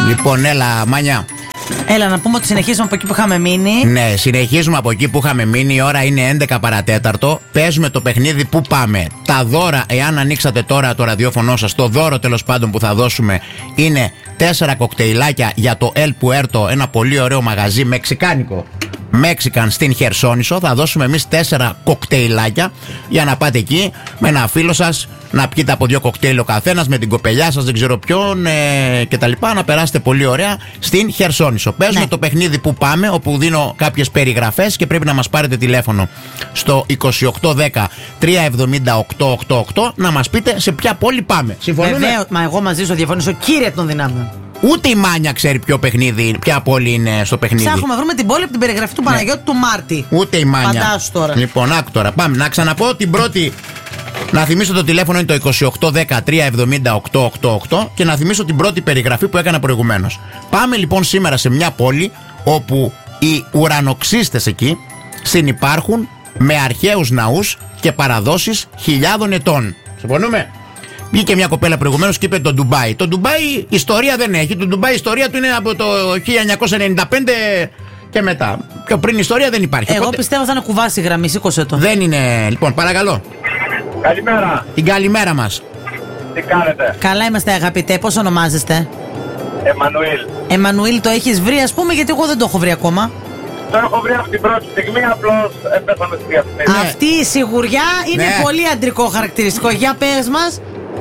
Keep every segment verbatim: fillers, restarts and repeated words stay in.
Λοιπόν, έλα, Μάνια. Έλα, να πούμε ότι συνεχίζουμε από εκεί που είχαμε μείνει. Ναι, συνεχίζουμε από εκεί που είχαμε μείνει. Η ώρα είναι έντεκα παρατέταρτο. Παίζουμε το παιχνίδι που πάμε. Τα δώρα, εάν ανοίξατε τώρα το ραδιόφωνο σας, το δώρο τέλος πάντων που θα δώσουμε είναι τέσσερα κοκτέιλάκια για το El Puerto, ένα πολύ ωραίο μαγαζί μεξικάνικο. Μέξικαν στην Χερσόνησο. Θα δώσουμε εμείς τέσσερα κοκτέιλάκια για να πάτε εκεί με ένα φίλο σας, να πιείτε από δύο κοκτέιλ ο καθένας, με την κοπελιά σας, δεν ξέρω ποιον ε, και τα λοιπά, να περάσετε πολύ ωραία στην Χερσόνησο. Παίζουμε ναι. το παιχνίδι που πάμε, όπου δίνω κάποιες περιγραφές και πρέπει να μας πάρετε τηλέφωνο στο είκοσι οκτώ δέκα τριακόσια εβδομήντα οκτώ ογδόντα οκτώ να μας πείτε σε ποια πόλη πάμε. Συμφωνούμε? Βεβαίως, μα εγώ μαζί σου διαφωνήσω, κύριε των δυνάμεων. Ούτε η Μάνια ξέρει ποιο παιχνίδι, ποια πόλη είναι στο παιχνίδι. Ψάχνουμε να βρούμε την πόλη από την περιγραφή του ναι. Παναγιώτη του Μάρτη. Ούτε η Μάνια. Φαντάσου τώρα. Λοιπόν, άκου τώρα. Πάμε να ξαναπώ την πρώτη. Να θυμίσω το τηλέφωνο είναι το είκοσι οκτώ δέκα τριακόσια εβδομήντα οκτώ ογδόντα οκτώ και να θυμίσω την πρώτη περιγραφή που έκανα προηγουμένως. Πάμε λοιπόν σήμερα σε μια πόλη όπου οι ουρανοξύστες εκεί συνυπάρχουν με αρχαίους ναούς και παραδόσεις χιλιάδων ετών. Συμφωνούμε? Βγήκε μια κοπέλα προηγουμένως και είπε το Ντουμπάι. Το Ντουμπάι ιστορία δεν έχει. Το Ντουμπάι ιστορία του είναι από το χίλια εννιακόσια ενενήντα πέντε και μετά. Πιο πριν ιστορία δεν υπάρχει. Εγώ Οπότε... πιστεύω θα είναι κουβάσει η γραμμή, σήκωσε το. Δεν είναι. Λοιπόν, παρακαλώ. Καλημέρα. Την καλημέρα μας. Τι κάνετε? Καλά είμαστε, αγαπητέ. Πώς ονομάζεστε? Εμμανουήλ. Εμμανουήλ, το έχεις βρει, ας πούμε, γιατί εγώ δεν το έχω βρει ακόμα. Το έχω βρει από την πρώτη στιγμή, απλώς έπεσα με στη διαφημίση. Ναι. Αυτή η σιγουριά είναι ναι. πολύ αντρικό χαρακτηριστικό. Για πες μας.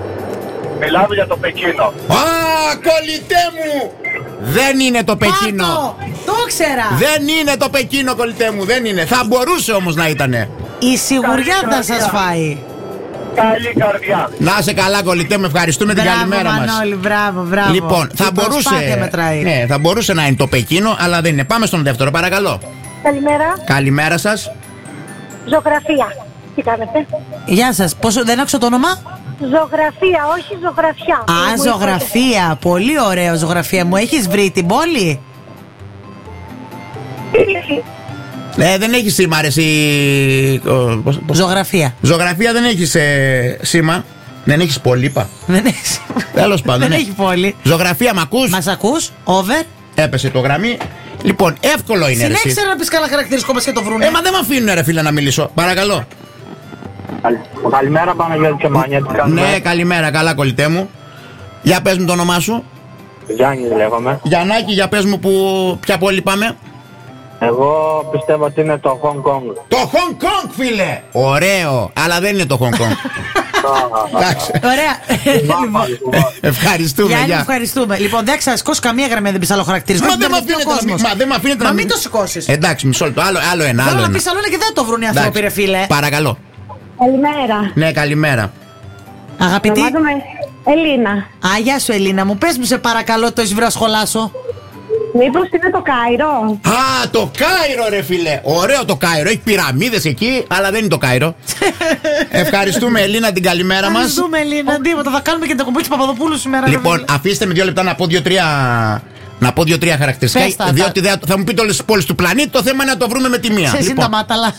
Μιλάμε για το Πεκίνο. Α, κολλητέ μου! Δεν είναι το Πεκίνο. Πάτο, το ήξερα. Δεν είναι το Πεκίνο, κολλητέ μου, δεν είναι. Θα μπορούσε όμως να ήτανε. Η σιγουριά θα σας φάει. Καλή καρδιά. Να είσαι καλά, κολλητέ μου, ευχαριστούμε. Μπράβο, την καλημέρα μας. Μανώλη, μπράβο, μπράβο. Λοιπόν, θα μπορούσε, ναι, θα μπορούσε να είναι το Πεκίνο, αλλά δεν είναι. Πάμε στον δεύτερο, παρακαλώ. Καλημέρα. Καλημέρα σας. Ζωγραφία. Τι κάνετε? Γεια σας. Πόσο, δεν άκουσα το όνομα? Ζωγραφία, όχι ζωγραφιά. Α, μου ζωγραφία. είπατε. Πολύ ωραίο ζωγραφία. Μου έχεις βρει την πόλη? Ε, δεν έχει σήμα, ρε, εσύ. Ζωγραφία. Ζωγραφία δεν έχει ε, σήμα. Δεν έχει πόλη, είπα. Δεν έχει. Τέλος πάντων. Δεν ναι. έχει πόλη. Ζωγραφία, μ' ακούς? Μας ακούς? Over. Έπεσε το γραμμή. Λοιπόν, εύκολο είναι. Συνέχισε να πεις καλά χαρακτηριστικό μας και το βρούνε. Ε, μα δεν με αφήνουν, ρε φίλε, να μιλήσω. Παρακαλώ. Καλημέρα, Παναγιώτη και Μάνια. Τι κάνετε? Ναι, καλημέρα, καλά, κολλητέ μου. Για πες μου το όνομά σου. Γιάννη λέγομαι. Γιαννάκη, για πες μου που, ποια πόλη πάμε. Εγώ πιστεύω ότι είναι το Hong Kong. Το Hong Kong, φίλε! Ωραίο, αλλά δεν είναι το Hong Kong. Εντάξει. Ωραία. Ε, Ευχαριστούμε. Γιάννη, γεια. ευχαριστούμε. Λοιπόν, δεν θα σηκώσει καμία γραμμή, δεν πει άλλο χαρακτηρισμό. Μα δεν με αφήνετε να μην- μα δεν με αφήνετε Μα να μην μην- το σηκώσει. Εντάξει, μισό λεπτό. Άλλο, άλλο ένα. Θέλω Άλλο να ένα. πει άλλο ένα και δεν το βρουν οι άνθρωποι, Εντάξει. ρε φίλε. Παρακαλώ. Καλημέρα. Ναι, καλημέρα. Αγαπητή. Ονομάζομαι Ελίνα. Α, γεια σου, Ελίνα μου. Πες μου, σε παρακαλώ, το έχεις βρει να σχολάσω. Μήπως είναι το Κάιρο? Α, το Κάιρο, ρε φίλε. Ωραίο το Κάιρο. Έχει πυραμίδες εκεί, αλλά δεν είναι το Κάιρο. Ευχαριστούμε, Ελίνα, την καλημέρα μας. Ευχαριστούμε, Ελίνα. Τίποτα, θα κάνουμε και το κομπούτσι Παπαδοπούλου σήμερα. Λοιπόν, αφήστε με δύο λεπτά να πω δύο-τρία. Να πω δύο-τρία χαρακτηριστικά. Πες τα, διότι δεν- θα μου πείτε όλες τις πόλεις του πλανήτη. Το θέμα είναι να το βρούμε με τη μία. Σε Λοιπόν, τα μάταλα.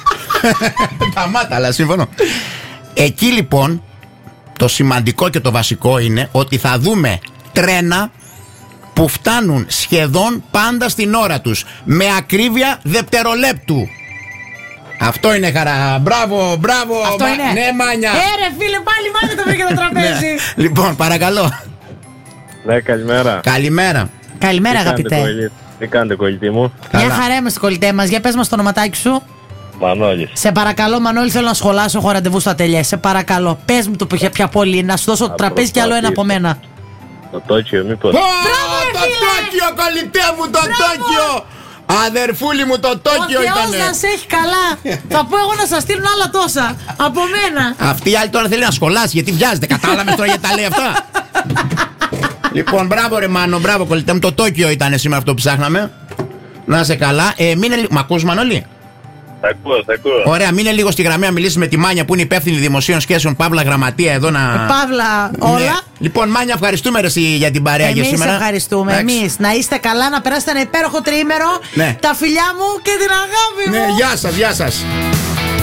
τα μάταλα, σύμφωνο. Εκεί λοιπόν το σημαντικό και το βασικό είναι ότι θα δούμε τρένα που φτάνουν σχεδόν πάντα στην ώρα τους με ακρίβεια δευτερολέπτου. Αυτό είναι χαρά. Μπράβο, μπράβο. Αυτό μα- είναι. Ναι, Μάνια. Ε, ρε φίλε, πάλι Μάνια το βρήκε το τραπέζι. Ναι. Λοιπόν, παρακαλώ. Ναι, καλημέρα. Καλημέρα. Καλημέρα, Τι κάνετε, αγαπητέ. κολλητή- Τι κάνετε, κολλητή μου? Μια Καλά. χαρά είμαστε, κολλητέ μας. Για πες μας το ονοματάκι σου. Μανώλης. Σε παρακαλώ, Μανώλη, θέλω να σχολάσω. Έχω ραντεβού στα τελειέ. Σε παρακαλώ, πες μου το ποια, ποια πόλη είναι. Να σου δώσω το τραπέζι και άλλο ένα από μένα. Το Τόκιο, μήπως? Ω, ρε το φίλε! Τόκιο, κολλητέ μου, το Μπράβο! Τόκιο! Αδερφούλη μου, το Ο Τόκιο Θεός ήταν. να σε έχει καλά. Θα πω εγώ να σας στείλουν άλλα τόσα. Από μένα. Αυτή η άλλη τώρα θέλει να σχολάσει γιατί βιάζεται. Κατάλαβες τώρα γιατί τα λέει αυτά. Λοιπόν, μπράβο ρε Μάνο, μπράβο κολλητέ μου. Το Τόκιο ήταν σήμερα αυτό που ψάχναμε. Να είσαι καλά. Ε, μείνε λίγο. Μ' ακούς, Μανώλη? Θα ακούω, θα ακούω. Ωραία, μείνε λίγο στη γραμμή να μιλήσει με τη Μάνια που είναι υπεύθυνη δημοσίων σχέσεων. Παύλα Γραμματεία εδώ να. Παύλα, όλα. Ναι. Λοιπόν, Μάνια, ευχαριστούμε ρε, εσύ, για την παρέα για Εμείς σήμερα. ευχαριστούμε. Εντάξει. Εμείς. Να είστε καλά, να περάσετε ένα υπέροχο τριήμερο. Ναι. Τα φιλιά μου και την αγάπη μου. Ναι, γεια σας, γεια σας.